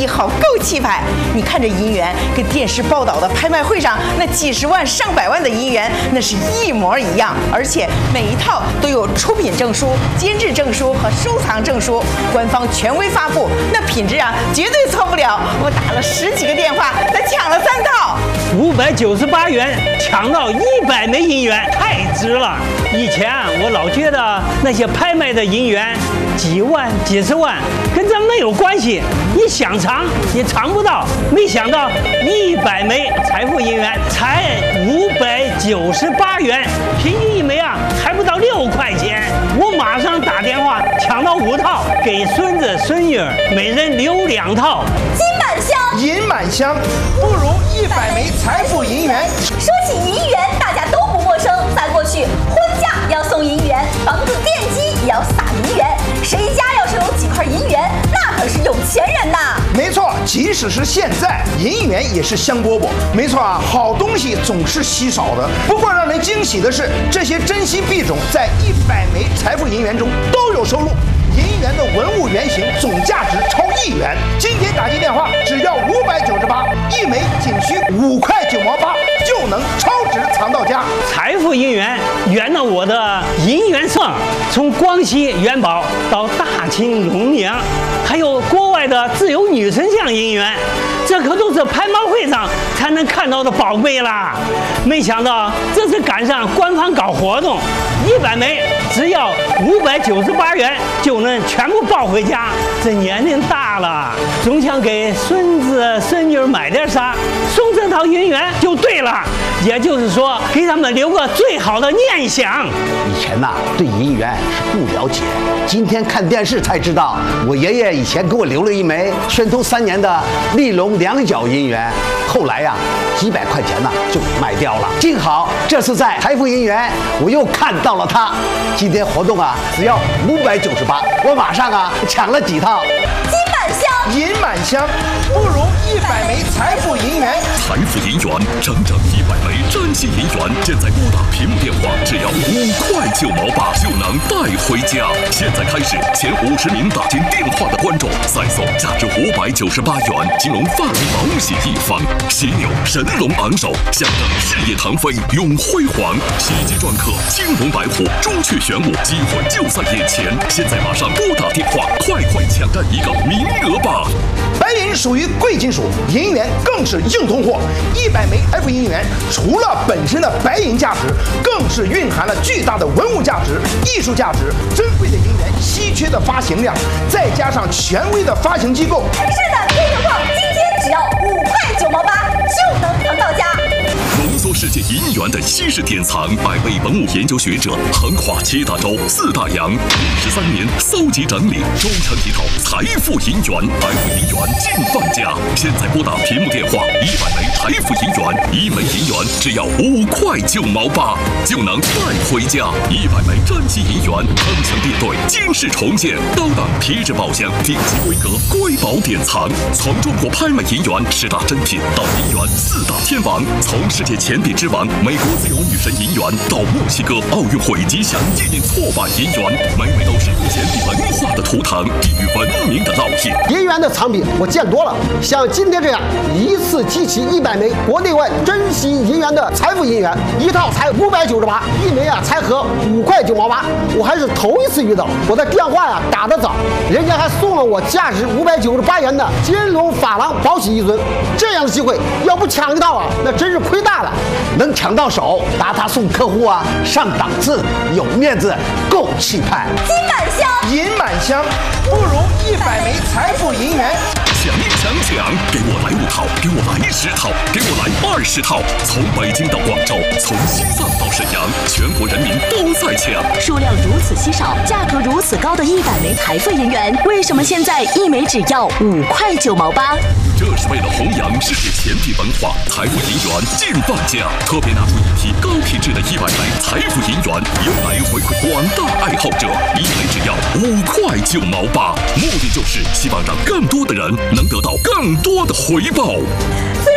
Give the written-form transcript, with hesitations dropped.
意好，够气派。你看这银元跟电视报道的拍卖会上那几十万、上百万的银元，那是一模一样，而且每一套都有出品证书、监制证书和收藏证书，官方权威发布，那品质啊绝对错不了。我打了10几个电话才抢了3套 ，598元抢到100枚银元，太值了。以前我老觉得那些拍卖的银元几万、几十万跟咱没有关系，你想藏也藏不到。没想到100枚财富银元才598元，平均一枚啊还不到6块钱。我马上打电话抢到5套，给孙子孙女每人留2套。 金满箱， 银满箱，不如100枚财富银元。 说起银元，大家都不陌生。在过去，婚嫁要送银元，房子奠基也要撒银元。谁家要是有几块银元，那可是有钱人呐。 没错，即使是现在，银元也是香饽饽。没错啊，好东西总是稀少的。不过让人惊喜的是，这些珍稀币种在100枚财富银元中都有收录。银元的文物原型总价值超1元，今天打进电话只要598，一枚仅需5块9毛8，就能超值藏到家。 财富银元圆了我的银元盛，从光熙元宝到大清隆宁，还有国外的自由女神像银元，这可都是拍卖会上才能看到的宝贝啦。没想到这次赶上官方搞活动，100枚只要598元就能全部抱回家。这年龄大了，总想给孙子孙女买点啥，送这套银元就对了。也就是说，给他们留个最好的念想。 以前呐，对银元是不了解，今天看电视才知道，我爷爷以前给我留了一枚宣统3年的利隆2角银元，后来呀，几百块钱呢就卖掉了。幸好这次在财富银元，我又看到了它。今天活动啊，只要598，我马上啊抢了几套。 金满箱， 银满箱，不如100枚财富银元。 财富银元，整整100枚珍稀银元，现在拨打屏幕电话，只要5块9毛8就能带回家。现在开始，前50名打进电话的观众再送价值598元金龙发型毛洗衣房，犀牛神龙昂首，象征事业腾飞永辉煌。喜极篆刻，青龙白虎，朱雀玄武，机会就在眼前。现在马上拨打电话，快抢占一个名额吧！ 白银属于贵金属，银元更是硬通货。100枚财富银元除了本身的白银价值，更是蕴含了巨大的文物价值、艺术价值。珍贵的银元，稀缺的发行量，再加上权威的发行机构， 是的，听情况，今天只要5块9毛8就能藏到家。 浓缩世界银元的稀世典藏，200位文物研究学者横跨7大洲4大洋，53年搜集整理，终成一套财富银元。财富银元尽放家，现在拨打屏幕电话，100枚财富银元，1枚银元只要5块9毛8就能带回家。100枚珍稀银元，铿锵列队，惊世重现，高档皮质宝箱，顶级规格瑰宝典藏。从中国拍卖银元10大珍品到银元4大天王，从世界钱币之王美国自由女神银元到墨西哥奥运会吉祥纪念错版银元，每枚都是钱币文化的图腾，地域文明的烙印。 银元的藏品我见多了，像今天这样一次集齐100枚国内外珍稀银元的财富银元，一套才598，一枚啊才合5块9毛8，我还是头一次遇到。我的电话呀打得早，人家还送了我价值598元的金龙珐琅宝玺一尊，这样的机会要不抢一套啊，那真是亏大了。能抢到手，拿它送客户啊，上档次，有面子，够气派。 金满箱， 银满箱，不如100枚财富银元。 抢！给我来5套，给我来10套，给我来20套。从北京到广州，从西藏到沈阳，全国人民都在抢。 数量如此稀少，价格如此高的100枚财富银元，为什么现在一枚只要5块9毛8？ 这是为了弘扬世界钱币文化，财富银元尽放家，特别拿出一批高品质的100枚财富银元，用来回馈广大爱好者，一枚只要5块9毛8，目的就是希望让更多的人能得到更多的回报。 虽